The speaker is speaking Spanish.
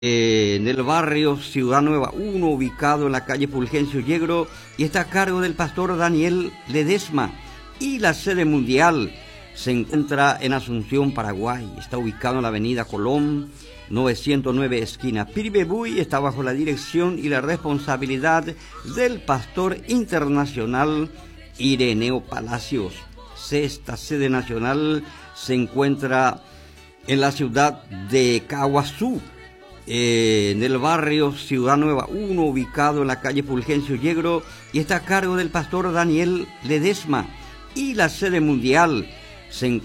en el barrio Ciudad Nueva 1, ubicado en la calle Fulgencio Yegro, y está a cargo del pastor Daniel Ledesma. Y la sede mundial se encuentra en Asunción, Paraguay. Está ubicado en la avenida Colón, 909, esquina Piribebuy. Está bajo la dirección y la responsabilidad del pastor internacional Ireneo Palacios. Esta sede nacional se encuentra en la ciudad de Caguazú, en el barrio Ciudad Nueva 1, ubicado en la calle Fulgencio Yegro, y está a cargo del pastor Daniel Ledesma. Y la sede mundial se encuentra